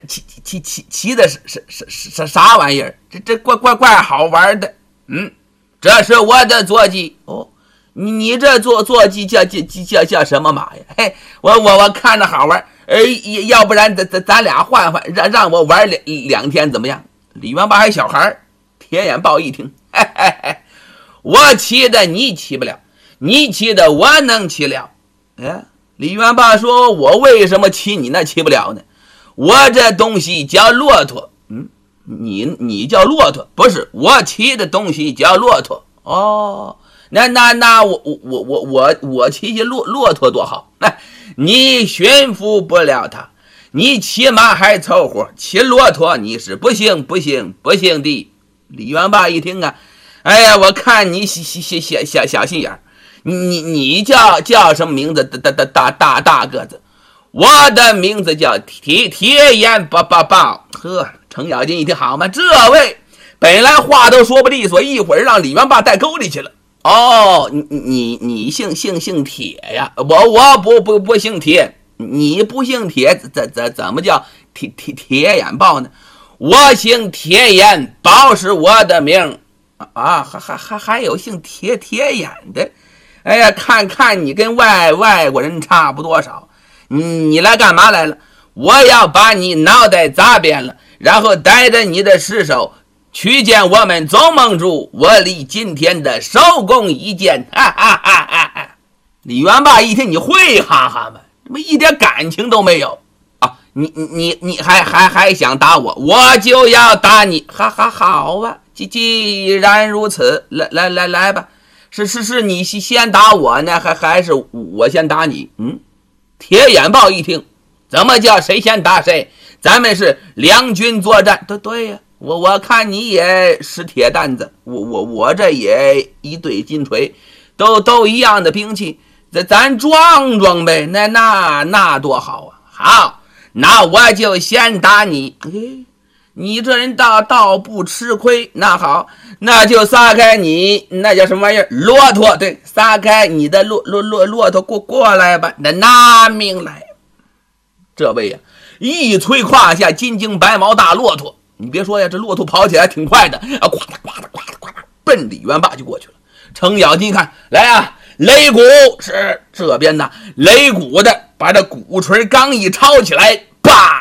骑的是啥玩意儿？这怪好玩的。这是我的坐骑。哦，你这坐骑叫什么马呀？嘿，我看着好玩。要不然咱俩换换，让我玩2天怎么样？李元霸还小孩，铁眼豹一听，嘿嘿嘿，我骑的你骑不了，你骑的我能骑了。李元霸说：“我为什么骑你那骑不了呢？我这东西叫骆驼。”你叫骆驼？不是，我骑的东西叫骆驼。哦，那我骑骆驼多好。你驯服不了他，你骑马还凑合，骑骆驼你是不行的。李元霸一听啊，哎呀，我看你小心眼儿。你叫什么名字？大个子。我的名字叫铁眼豹。呵，程咬金一听，好嘛，这位本来话都说不利索，一会儿让李元霸带沟里去了。哦，你姓铁呀？我不姓铁。你不姓铁，怎么叫铁眼豹呢？我姓铁眼，豹是我的名啊。还有姓铁眼的。哎呀，看你跟外国人差不多少。你来干嘛来了？我要把你脑袋砸扁了，然后带着你的尸首去见我们总盟主，我立今天的收功一件。哈哈哈哈！李元霸一听，你会哈哈吗？怎么一点感情都没有啊？你还想打我？我就要打你！哈哈，好啊，既然如此，来吧。是你先打我呢，还是我先打你？铁眼豹一听，怎么叫谁先打谁？咱们是两军作战。对呀，我看你也是铁担子，我这也一对金锤，都一样的兵器，咱撞呗。那多好啊！好，那我就先打你。你这人倒不吃亏。那好，那就撒开你那叫什么玩意儿？骆驼。对，撒开你的骆驼过来吧。拿命来！这位呀，一催胯下金睛白毛大骆驼。你别说呀，这骆驼跑起来挺快的啊，呱嗒奔李元霸就过去了。程咬金看来啊，擂鼓是这边呢，擂鼓的把这鼓槌刚一抄起来，啪！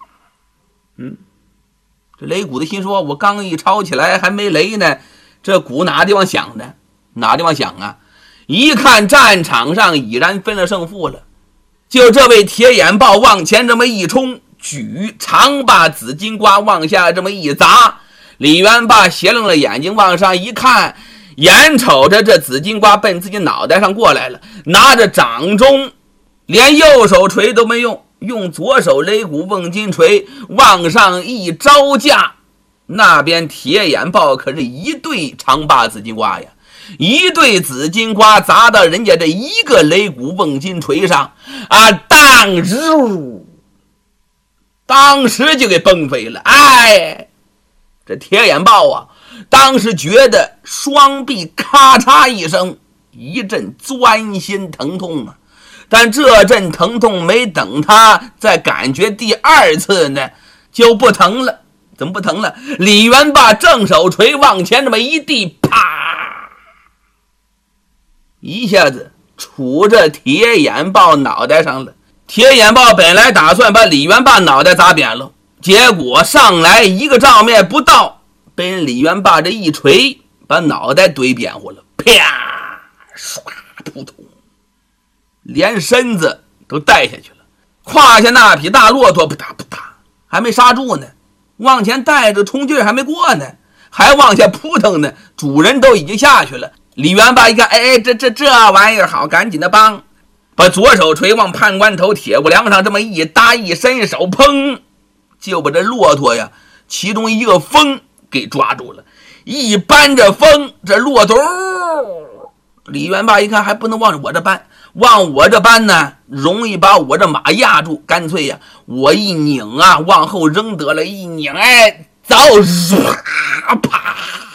这擂鼓的心说，我刚一抄起来还没擂呢，这鼓哪地方响呢？哪地方响啊？一看战场上已然分了胜负了，就这位铁眼豹往前这么一冲，举长把紫金瓜往下这么一砸，李元霸斜楞了眼睛往上一看，眼瞅着这紫金瓜奔自己脑袋上过来了，拿着掌中连右手锤都没用左手擂鼓瓮金锤往上一招架，那边铁眼豹可是一对长把紫金瓜呀，一对紫金瓜砸到人家这一个擂鼓瓮金锤上啊，当时就给崩飞了。这铁眼豹啊，当时觉得双臂咔嚓一声，一阵钻心疼痛啊。但这阵疼痛没等他再感觉第二次呢，就不疼了。怎么不疼了？李元霸正手锤往前这么一递，啪！一下子杵着铁眼豹脑袋上了。铁眼豹本来打算把李元霸脑袋砸扁了，结果上来一个照面不到，被人李元霸这一锤把脑袋怼扁乎了，啪！唰扑通，连身子都带下去了。胯下那匹大骆驼扑嗒扑嗒还没刹住呢，往前带着冲劲还没过呢，还往下扑腾呢，主人都已经下去了。李元霸一看，这玩意儿好，赶紧的帮，把左手锤往判官头铁骨梁上这么一搭，一伸手，砰，就把这骆驼呀其中一个风给抓住了。一扳着风，这骆驼，李元霸一看还不能往我这扳，往我这扳呢容易把我这马压住，干脆呀我一拧啊，往后扔得了，一拧，走，啪！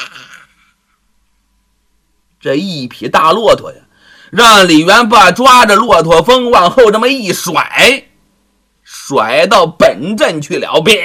这一匹大骆驼呀，让李元霸抓着骆驼风往后这么一甩， 甩到本镇去了。别